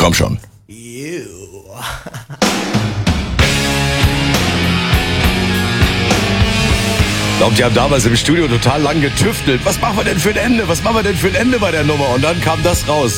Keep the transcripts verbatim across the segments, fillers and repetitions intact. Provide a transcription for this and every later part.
Komm schon. You. Ich glaube, die haben damals im Studio total lang getüftelt. Was machen wir denn für ein Ende? Was machen wir denn für ein Ende bei der Nummer? Und dann kam das raus.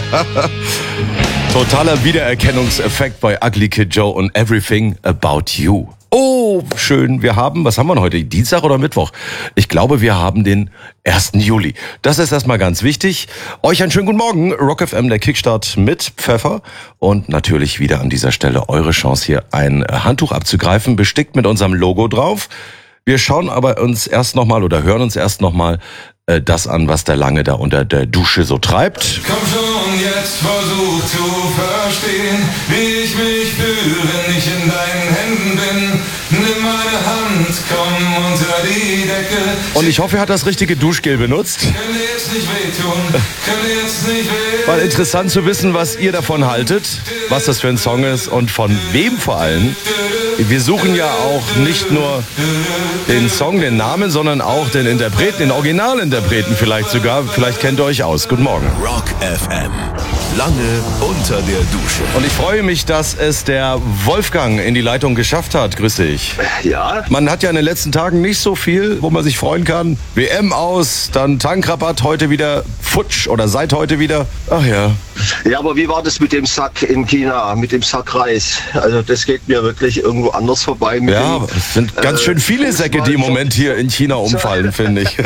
Totaler Wiedererkennungseffekt bei Ugly Kid Joe und Everything About You. Oh, schön. Wir haben, was haben wir heute? Dienstag oder Mittwoch? Ich glaube, wir haben den ersten Juli. Das ist erstmal ganz wichtig. Euch einen schönen guten Morgen. Rock F M, der Kickstart mit Pfeffer. Und natürlich wieder an dieser Stelle eure Chance, hier ein Handtuch abzugreifen, bestickt mit unserem Logo drauf. Wir schauen aber uns erst nochmal oder hören uns erst nochmal äh, das an, was der Lange da unter der Dusche so treibt. Komm schon, jetzt versuch zu verstehen, wie ich mich fühle, wenn ich in deinen Händen bin. Nimm meine Hand, komm unter die Decke. Und ich hoffe, er hat das richtige Duschgel benutzt. Könnte jetzt nicht wehtun, könnte jetzt nicht weh. Weil interessant zu wissen, was ihr davon haltet, was das für ein Song ist und von wem vor allem. Wir suchen ja auch nicht nur den Song, den Namen, sondern auch den Interpreten, den Originalinterpreten vielleicht sogar. Vielleicht kennt ihr euch aus. Guten Morgen. Rock F M. Lange unter der Dusche. Und ich freue mich, dass es der Wolfgang in die Leitung geschafft hat. Grüß dich. Ja, Man hat ja in den letzten Tagen nicht so viel, wo man sich freuen kann. W M aus, dann Tankrabatt, heute wieder futsch oder seit heute wieder. Ach ja. ja, aber wie war das mit dem Sack in China, mit dem Sack Reis? Also das geht mir wirklich irgendwo anders vorbei. Mit Ja, dem, es sind ganz schön viele Säcke, die im Moment hier in China umfallen, finde ich.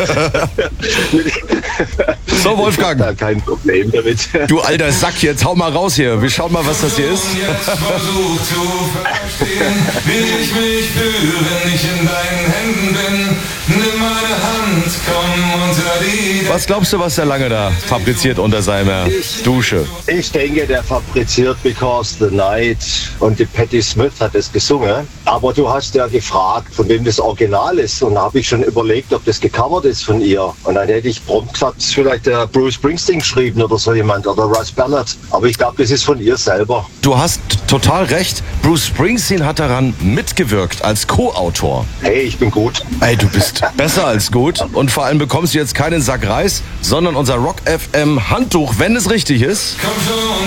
So, Wolfgang. Da kein Problem damit. Du alter Sack, jetzt hau mal raus hier. Wir schauen mal, was das hier ist. Jetzt versuch zu verstehen, wie ich mich fühle, wenn ich in deinen Händen bin. Nimm meine Hand, komm unter die Decke. Was glaubst du, was der Lange da fabriziert unter seiner Dusche? Ich denke, der fabriziert Because the Night und die Patti Smith hat es gesungen. Aber du hast ja gefragt, von wem das Original ist. Und da habe ich schon überlegt, ob das gecovert ist von ihr. Und dann hätte ich prompt gesagt, es ist vielleicht der Bruce Springsteen geschrieben oder so jemand oder Russ Ballard. Aber ich glaube, das ist von ihr selber. Du hast total recht. Bruce Springsteen hat daran mitgewirkt als Co-Autor. Hey, ich bin gut. Ey, du bist besser als gut. Und vor allem bekommst du jetzt keinen Sack Reis, sondern unser Rock F M Handtuch, wenn es richtig ist. Komm schon.